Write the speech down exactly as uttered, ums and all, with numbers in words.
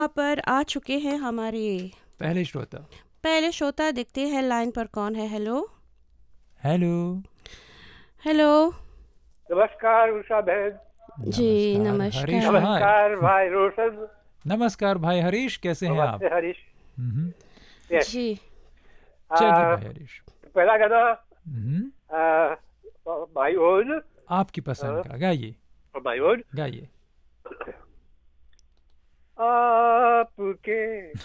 यहाँ पर आ चुके हैं हमारे पहले श्रोता। पहले श्रोता। देखते हैं लाइन पर कौन है। Hello hello hello. नमस्कार उषा बहन। जी नमस्कार हरीश नमस्कार। भाई। नमस्कार भाई रोशन। नमस्कार भाई हरीश, कैसे हैं आप? नमस्ते हरीश। हम्म, यस। जी चलिए आ, भाई हरीश। पहला गाना हम्म, आ, माई ओन। आपकी पसंद का गाइए माई ओन। गाइए। आपके